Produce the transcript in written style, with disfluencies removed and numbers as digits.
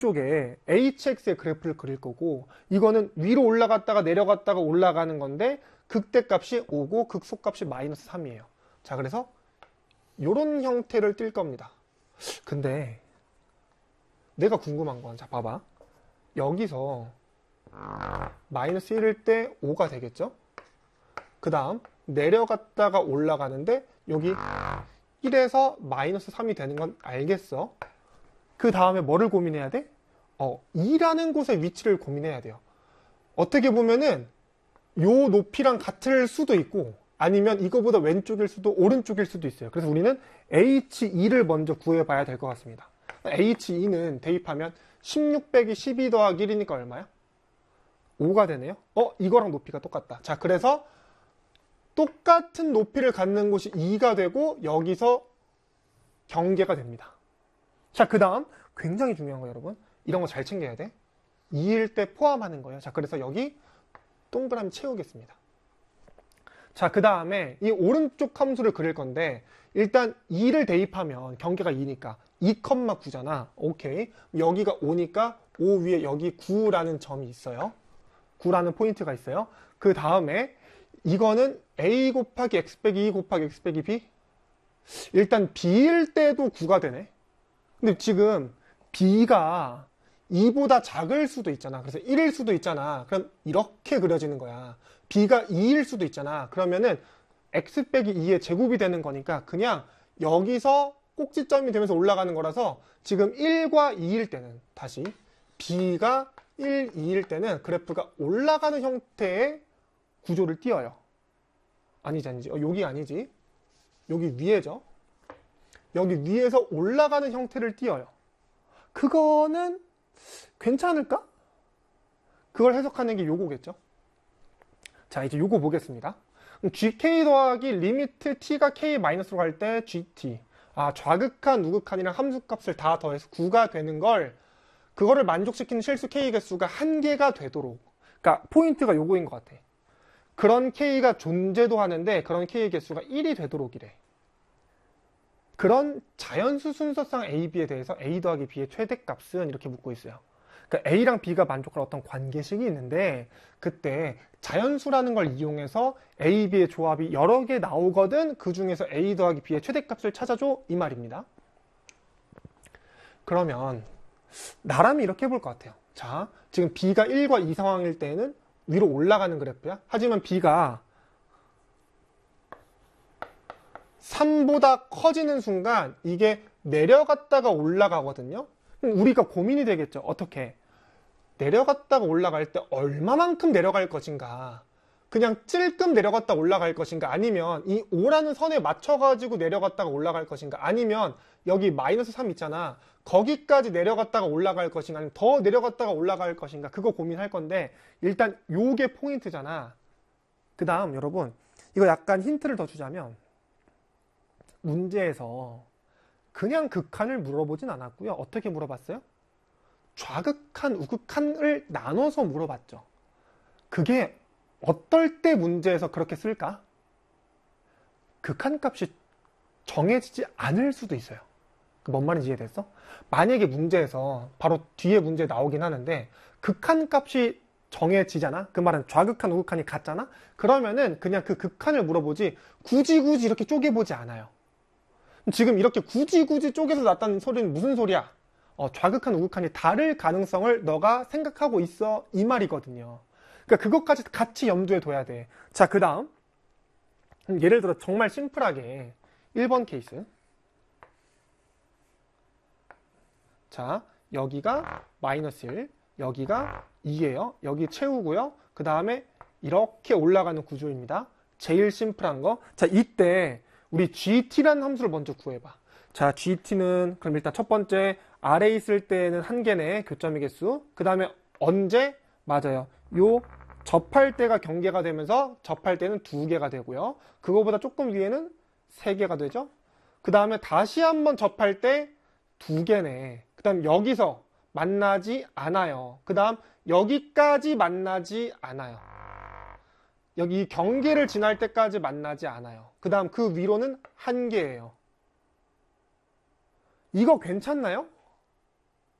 쪽에 hx의 그래프를 그릴 거고, 이거는 위로 올라갔다가 내려갔다가 올라가는 건데 극대값이 5고 극소값이 마이너스 3이에요. 자, 그래서 이런 형태를 띌 겁니다. 근데 내가 궁금한 건, 자 봐봐, 여기서 마이너스 1일 때 5가 되겠죠? 그 다음 내려갔다가 올라가는데 여기 1에서 마이너스 3이 되는 건 알겠어. 그 다음에 뭐를 고민해야 돼? 2라는 곳의 위치를 고민해야 돼요. 어떻게 보면은 요 높이랑 같을 수도 있고, 아니면 이거보다 왼쪽일 수도 오른쪽일 수도 있어요. 그래서 우리는 H2를 먼저 구해봐야 될 것 같습니다. H2는 대입하면 16 빼기 12 더하기 1이니까 얼마야? 5가 되네요. 이거랑 높이가 똑같다. 자, 그래서 똑같은 높이를 갖는 곳이 2가 되고 여기서 경계가 됩니다. 자, 그 다음 굉장히 중요한 거 여러분, 이런 거 잘 챙겨야 돼. 2일 때 포함하는 거예요. 자, 그래서 여기 동그라미 채우겠습니다. 자, 그 다음에 이 오른쪽 함수를 그릴 건데, 일단 2를 대입하면 경계가 2니까 2,9잖아. 오케이. 여기가 5니까 5 위에 여기 9라는 점이 있어요. 9라는 포인트가 있어요. 그 다음에 이거는 a 곱하기 x 빼기 2 곱하기 x 빼기 b? 일단 b일 때도 9가 되네. 근데 지금 b가 2보다 작을 수도 있잖아. 그래서 1일 수도 있잖아. 그럼 이렇게 그려지는 거야. b가 2일 수도 있잖아. 그러면은 x 빼기 2의 제곱이 되는 거니까 그냥 여기서 꼭지점이 되면서 올라가는 거라서, 지금 1과 2일 때는, 다시 b가 1, 2일 때는 그래프가 올라가는 형태의 구조를 띄어요. 아니지. 여기 아니지. 여기 위에죠. 여기 위에서 올라가는 형태를 띄어요. 그거는 괜찮을까? 그걸 해석하는 게 요거겠죠. 자, 이제 요거 보겠습니다. gk 더하기 리미트 t가 k-로 갈 때 gt. 좌극한, 우극한이랑 함수값을 다 더해서 9가 되는 걸, 그거를 만족시키는 실수 k 개수가 1개가 되도록. 그러니까 포인트가 요거인 것 같아. 그런 k가 존재도 하는데 그런 k의 개수가 1이 되도록이래. 그런 자연수 순서상 a, b에 대해서 a 더하기 b의 최대값은 이렇게 묻고 있어요. 그러니까 a랑 b가 만족할 어떤 관계식이 있는데, 그때 자연수라는 걸 이용해서 a, b의 조합이 여러 개 나오거든. 그 중에서 a 더하기 b의 최대값을 찾아줘, 이 말입니다. 그러면 나라면 이렇게 해볼 것 같아요. 자, 지금 b가 1과 2 상황일 때는 위로 올라가는 그래프야. 하지만 b가 3보다 커지는 순간 이게 내려갔다가 올라가거든요. 그럼 우리가 고민이 되겠죠. 어떻게? 내려갔다가 올라갈 때 얼마만큼 내려갈 것인가? 그냥 찔끔 내려갔다 올라갈 것인가? 아니면 이 5라는 선에 맞춰가지고 내려갔다가 올라갈 것인가? 아니면 여기 마이너스 3 있잖아. 거기까지 내려갔다가 올라갈 것인가? 아니면 더 내려갔다가 올라갈 것인가? 그거 고민할 건데, 일단 요게 포인트잖아. 그 다음 여러분, 이거 약간 힌트를 더 주자면, 문제에서 그냥 극한을 물어보진 않았고요. 어떻게 물어봤어요? 좌극한, 우극한을 나눠서 물어봤죠. 그게 어떨 때 문제에서 그렇게 쓸까? 극한값이 정해지지 않을 수도 있어요. 뭔 말인지 이해됐어? 만약에 문제에서 바로 뒤에 문제 나오긴 하는데 극한값이 정해지잖아? 그 말은 좌극한, 우극한이 같잖아? 그러면은 그냥 그 극한을 물어보지 굳이 이렇게 쪼개보지 않아요. 지금 이렇게 굳이 쪼개서 났다는 소리는 무슨 소리야? 좌극한, 우극한이 다를 가능성을 너가 생각하고 있어, 이 말이거든요. 그러니까 그것까지 같이 염두에 둬야 돼. 자, 그 다음 예를 들어 정말 심플하게 1번 케이스. 자, 여기가 마이너스 1, 여기가 2예요. 여기 채우고요. 그 다음에 이렇게 올라가는 구조입니다. 제일 심플한 거. 자, 이때 우리 gt라는 함수를 먼저 구해봐. 자, gt는 그럼 일단 첫 번째 아래에 있을 때는 1개네, 교점의 개수. 그 다음에 언제? 맞아요. 요 접할 때가 경계가 되면서 접할 때는 2개가 되고요. 그거보다 조금 위에는 3개가 되죠. 그 다음에 다시 한번 접할 때 2개네. 그 다음 여기서 만나지 않아요. 그 다음 여기까지 만나지 않아요. 여기 경계를 지날 때까지 만나지 않아요. 그 다음 그 위로는 1개예요. 이거 괜찮나요?